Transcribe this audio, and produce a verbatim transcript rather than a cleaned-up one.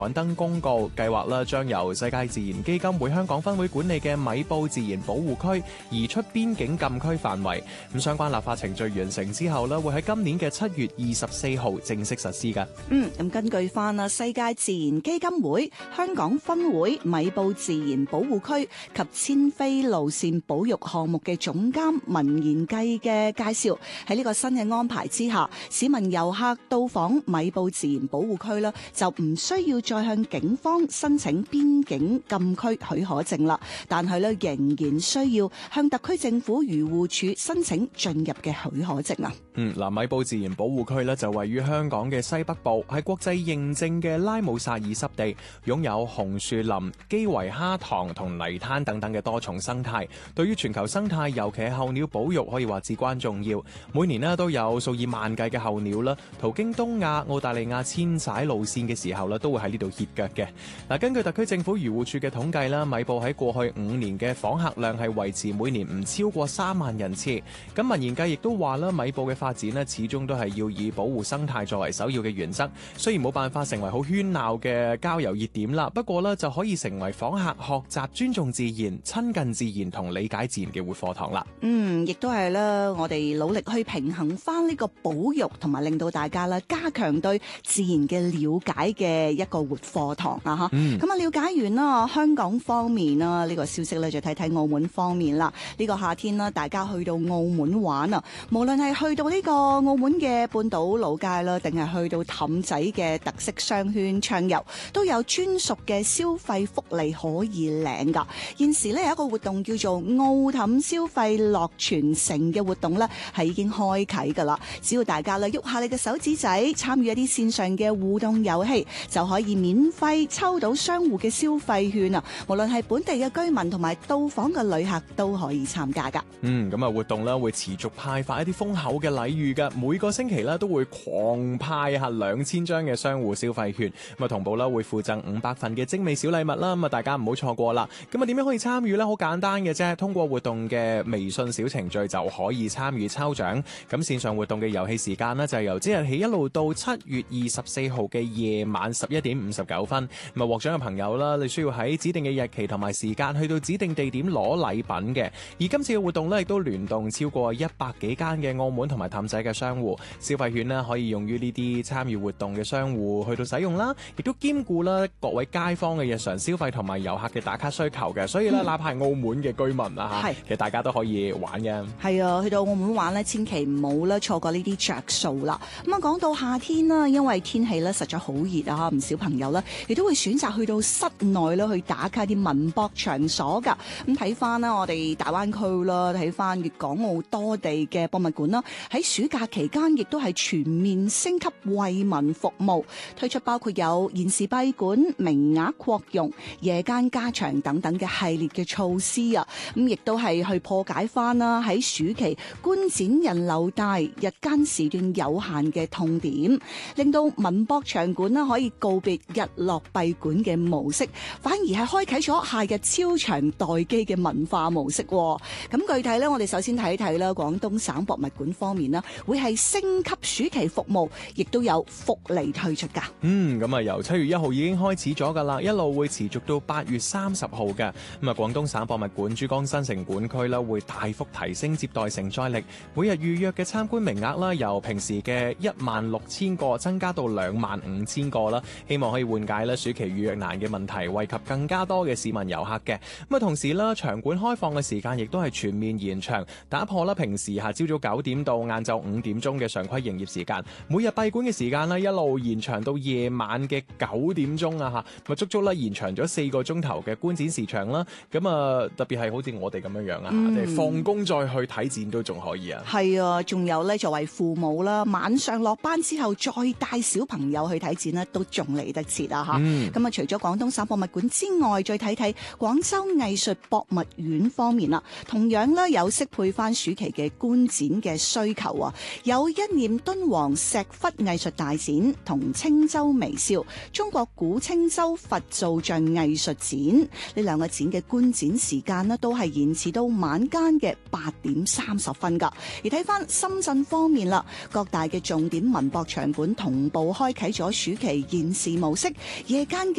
刊登公告，計劃啦將由世界自然基金會香港分會管理嘅米埔自然保護區移出邊境禁區範圍。咁相關立法程序完成之後咧，會喺今年嘅七月二十四號正式實施㗎。 嗯，咁根據翻啊世界自然基金會香港分會米埔自然保護區及遷飛路線保育項目嘅總監文賢計嘅介紹，喺呢個新嘅安排之下，市民遊客到訪米埔自然保護區啦，就唔需要再向警方申請邊境禁區許可證啦，但係咧仍然需要向特區政府漁護署申請進入嘅許可證啊。 嗯，嗱，米埔自然保護區咧就位於香港嘅西北部，係國際認證嘅拉姆薩爾濕地，擁有紅樹林、基圍蝦塘同泥灘等等嘅多重生態，對於全球生態，尤其係候鳥保育可以話至關重要。每年咧都有數以萬計嘅候鳥啦，途經東亞、澳大利亞遷徙路線嘅時候咧，都會喺呢度歇腳嘅。嗱，根據特區政府漁護署嘅統計啦，米埔喺過去五年嘅訪客量係維持每年唔超過三萬人次。咁文賢計亦都話啦，米埔嘅發展咧，始終都係要以保護生態作為首要嘅原則。雖然冇辦法成為好喧鬧嘅郊遊熱點啦，不過咧就可以成為訪客學習尊重自然、親近自然同理解自然嘅活課堂啦。 嗯，亦都係啦，我哋努力去平衡翻呢個保育同埋令到大家咧加強對自然嘅了解嘅一個活課堂啊！嚇、嗯，咁啊了解完啦，香港方面啦呢個消息咧，就睇睇澳門方面啦。呢個夏天啦，大家去到澳門玩啊，無論係去到呢個澳門嘅半島老街啦，定係去到氹仔嘅特色商圈暢遊，都有專屬嘅消費福利可以領㗎。現時咧有一個活動叫做澳氹消費樂傳承嘅活動咧，係已經開啟㗎啦。只要大家咧喐下你嘅手指仔，參與一啲線上嘅互動遊戲，就可以免費抽到商戶嘅消費券啊！無論係本地嘅居民同埋到訪嘅旅客都可以參加㗎。 嗯，咁啊活動咧會持續派發一啲豐厚嘅禮遇㗎，每個星期咧都會狂派下兩千張嘅商戶消費券，咁啊同步啦會附贈五百份嘅精美小禮物啦，咁啊大家唔好錯過啦。咁啊點樣可以參與呢？好簡單嘅啫，通過活動嘅微信小程序就可以參與抽獎。咁線上活動嘅遊戲時間呢，就係由即日起一路到七月二十四號嘅夜晚十一點五十九分。咁啊獲獎嘅朋友啦，你需要喺指定嘅日期同埋時間去到指定地點攞禮品嘅。而今次嘅活動呢，亦都聯動超過一百幾間嘅澳門同埋氹仔嘅商戶，消費券呢可以用於呢啲參與活動嘅商戶去到使用啦，亦都兼顧啦各位街坊嘅日常消費同埋遊客嘅打卡需求嘅。所以咧，嗯、哪怕係澳門嘅居民啊嚇，其實大家都可以玩嘅。係啊，去到澳門玩咧，千祈唔好咧錯過呢啲着數啦。咁啊，講到夏天啦，因為天氣咧實在好熱啊，唔少朋友咧亦都會選擇去到室內咧去打卡啲文博場所㗎。咁睇翻啦，我哋大灣區啦，睇翻粵港澳多地嘅博物館啦，喺暑假期間亦都係全面升級為民服務，推出包括有現時閉館、名額擴容、夜間加長等等嘅系列嘅措施啊。咁亦都係去破解翻啦，喺暑期觀展人流大、日間時段有限嘅痛點，令到文博場館啦可以告別日落閉館嘅模式，反而係開啟咗夏日超長待機嘅文化模式。咁具體咧，我哋首先睇一睇啦，廣東省博物館方面啦，會係升級暑期服務，亦都有福利推出噶。 嗯，咁啊由七月一號已經開始咗噶啦，一路會持續到八月三十號嘅。咁啊，廣東省博物館珠江新城館區啦，會大幅提升接待承載力，每日預約嘅參觀名額啦，由平時嘅一萬六千個增加到兩萬五千個啦，希望可以緩解咧暑期預約難嘅問題，惠及更加多嘅市民遊客嘅。咁啊，同時啦，場館開放嘅時間亦都係全面延長，打破啦平時下朝早九點到晏晝五點鐘嘅常規營業時間，每日閉館嘅時間咧一路延長到夜晚嘅九點鐘啊嚇，咁足足咧延長咗四個鐘頭嘅觀展時長啦。咁啊，特別係好似我哋咁樣樣啊，即係、嗯、放工再去睇展都仲可以啊。 係啊，仲有咧作為父母啦，晚上落班之後再帶小朋友去睇展咧，都仲嚟得切啊嚇。咁、嗯、啊，除咗廣東省博物館之外，再睇睇廣州藝術博物院方面啦，同樣咧有適配翻暑期嘅觀展嘅需求啊，有一念敦煌石窟藝術大展同青州微笑中國古青州佛造像藝術展，呢兩個展嘅觀展時間咧都係延遲到晚間嘅八點三十分噶。而睇翻深圳方面啦，各大嘅重點文博場館同步開啟咗暑期現市模模式，夜間